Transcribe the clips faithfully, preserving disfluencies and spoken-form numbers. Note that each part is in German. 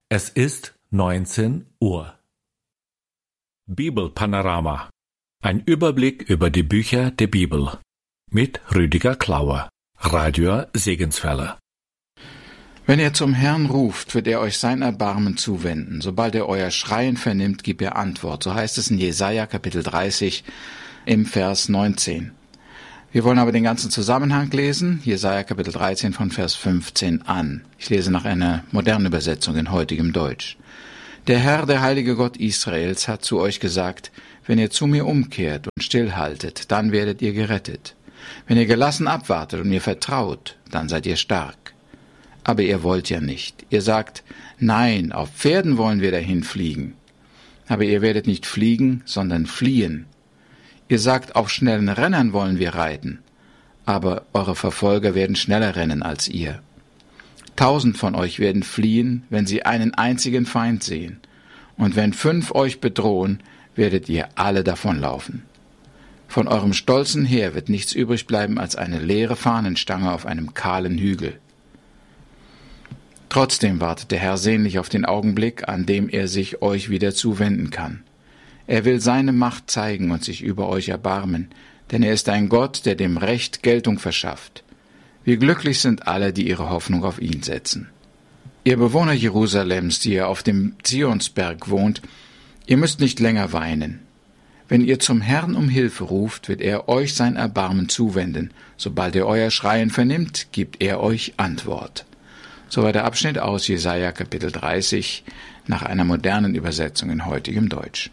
Es ist neunzehn Uhr. Bibelpanorama. Ein Überblick über die Bücher der Bibel. Mit Rüdiger Klauer, Radio Segenswelle. Wenn ihr zum Herrn ruft, wird er euch sein Erbarmen zuwenden. Sobald er euer Schreien vernimmt, gibt er Antwort. So heißt es in Jesaja Kapitel dreißig im Vers neunzehn. Wir wollen aber den ganzen Zusammenhang lesen. Jesaja Kapitel dreizehn von Vers fünfzehn an. Ich lese nach einer modernen Übersetzung in heutigem Deutsch. Der Herr, der heilige Gott Israels, hat zu euch gesagt: Wenn ihr zu mir umkehrt und stillhaltet, dann werdet ihr gerettet. Wenn ihr gelassen abwartet und mir vertraut, dann seid ihr stark. Aber ihr wollt ja nicht. Ihr sagt: Nein, auf Pferden wollen wir dahin fliegen. Aber ihr werdet nicht fliegen, sondern fliehen. Ihr sagt, auf schnellen Rennern wollen wir reiten, aber eure Verfolger werden schneller rennen als ihr. Tausend von euch werden fliehen, wenn sie einen einzigen Feind sehen, und wenn fünf euch bedrohen, werdet ihr alle davonlaufen. Von eurem stolzen Heer wird nichts übrig bleiben als eine leere Fahnenstange auf einem kahlen Hügel. Trotzdem wartet der Herr sehnlich auf den Augenblick, an dem er sich euch wieder zuwenden kann. Er will seine Macht zeigen und sich über euch erbarmen, denn er ist ein Gott, der dem Recht Geltung verschafft. Wie glücklich sind alle, die ihre Hoffnung auf ihn setzen. Ihr Bewohner Jerusalems, die ihr auf dem Zionsberg wohnt, ihr müsst nicht länger weinen. Wenn ihr zum Herrn um Hilfe ruft, wird er euch sein Erbarmen zuwenden. Sobald er euer Schreien vernimmt, gibt er euch Antwort. Soweit der Abschnitt aus Jesaja Kapitel dreißig nach einer modernen Übersetzung in heutigem Deutsch.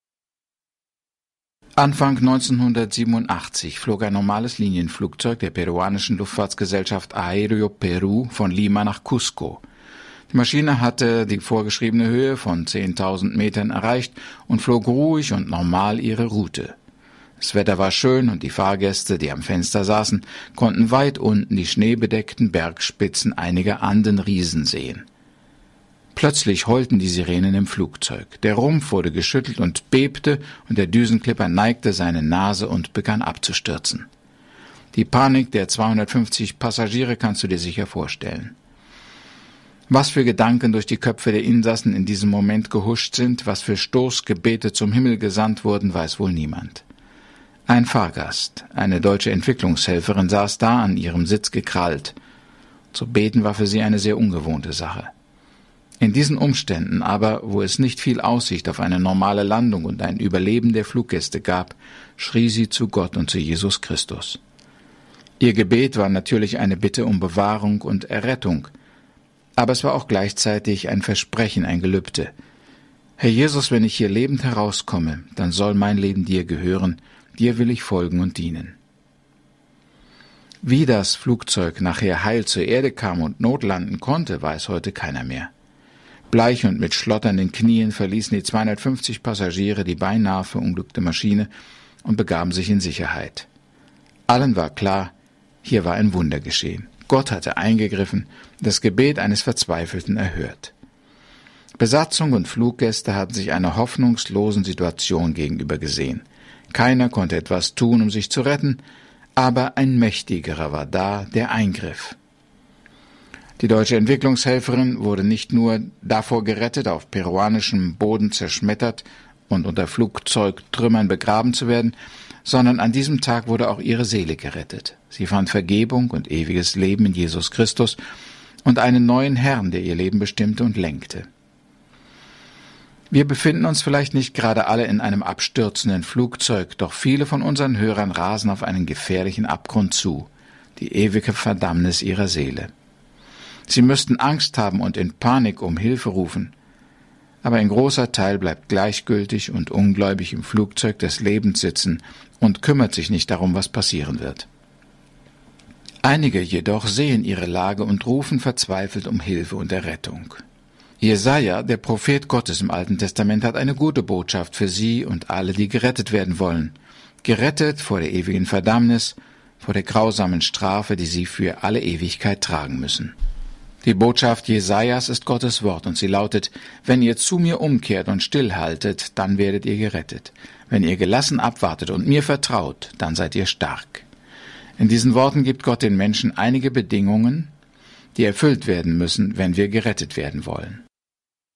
Anfang neunzehnhundertsiebenundachtzig flog ein normales Linienflugzeug der peruanischen Luftfahrtsgesellschaft Aéreo Perú von Lima nach Cusco. Die Maschine hatte die vorgeschriebene Höhe von zehntausend Metern erreicht und flog ruhig und normal ihre Route. Das Wetter war schön und die Fahrgäste, die am Fenster saßen, konnten weit unten die schneebedeckten Bergspitzen einiger Andenriesen sehen. Plötzlich heulten die Sirenen im Flugzeug. Der Rumpf wurde geschüttelt und bebte, und der Düsenklipper neigte seine Nase und begann abzustürzen. Die Panik der zweihundertfünfzig Passagiere kannst du dir sicher vorstellen. Was für Gedanken durch die Köpfe der Insassen in diesem Moment gehuscht sind, was für Stoßgebete zum Himmel gesandt wurden, weiß wohl niemand. Ein Fahrgast, eine deutsche Entwicklungshelferin, saß da an ihrem Sitz gekrallt. Zu beten war für sie eine sehr ungewohnte Sache. In diesen Umständen aber, wo es nicht viel Aussicht auf eine normale Landung und ein Überleben der Fluggäste gab, schrie sie zu Gott und zu Jesus Christus. Ihr Gebet war natürlich eine Bitte um Bewahrung und Errettung, aber es war auch gleichzeitig ein Versprechen, ein Gelübde. Herr Jesus, wenn ich hier lebend herauskomme, dann soll mein Leben dir gehören, dir will ich folgen und dienen. Wie das Flugzeug nachher heil zur Erde kam und notlanden konnte, weiß heute keiner mehr. Bleich und mit schlotternden Knien verließen die zweihundertfünfzig Passagiere die beinahe verunglückte Maschine und begaben sich in Sicherheit. Allen war klar, hier war ein Wunder geschehen. Gott hatte eingegriffen, das Gebet eines Verzweifelten erhört. Besatzung und Fluggäste hatten sich einer hoffnungslosen Situation gegenüber gesehen. Keiner konnte etwas tun, um sich zu retten, aber ein Mächtigerer war da, der eingriff. Die deutsche Entwicklungshelferin wurde nicht nur davor gerettet, auf peruanischem Boden zerschmettert und unter Flugzeugtrümmern begraben zu werden, sondern an diesem Tag wurde auch ihre Seele gerettet. Sie fand Vergebung und ewiges Leben in Jesus Christus und einen neuen Herrn, der ihr Leben bestimmte und lenkte. Wir befinden uns vielleicht nicht gerade alle in einem abstürzenden Flugzeug, doch viele von unseren Hörern rasen auf einen gefährlichen Abgrund zu, die ewige Verdammnis ihrer Seele. Sie müssten Angst haben und in Panik um Hilfe rufen, aber ein großer Teil bleibt gleichgültig und ungläubig im Flugzeug des Lebens sitzen und kümmert sich nicht darum, was passieren wird. Einige jedoch sehen ihre Lage und rufen verzweifelt um Hilfe und Errettung. Jesaja, der Prophet Gottes im Alten Testament, hat eine gute Botschaft für sie und alle, die gerettet werden wollen. Gerettet vor der ewigen Verdammnis, vor der grausamen Strafe, die sie für alle Ewigkeit tragen müssen. Die Botschaft Jesajas ist Gottes Wort und sie lautet: Wenn ihr zu mir umkehrt und stillhaltet, dann werdet ihr gerettet. Wenn ihr gelassen abwartet und mir vertraut, dann seid ihr stark. In diesen Worten gibt Gott den Menschen einige Bedingungen, die erfüllt werden müssen, wenn wir gerettet werden wollen.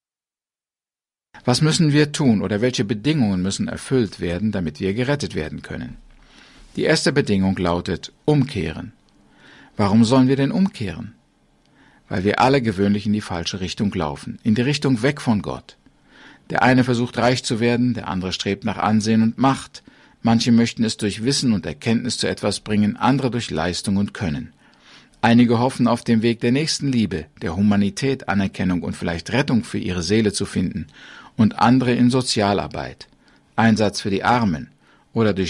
Was müssen wir tun oder welche Bedingungen müssen erfüllt werden, damit wir gerettet werden können? Die erste Bedingung lautet umkehren. Warum sollen wir denn umkehren? Weil wir alle gewöhnlich in die falsche Richtung laufen, in die Richtung weg von Gott. Der eine versucht reich zu werden, der andere strebt nach Ansehen und Macht. Manche möchten es durch Wissen und Erkenntnis zu etwas bringen, andere durch Leistung und Können. Einige hoffen auf dem Weg der Nächstenliebe, der Humanität, Anerkennung und vielleicht Rettung für ihre Seele zu finden und andere in Sozialarbeit, Einsatz für die Armen oder durch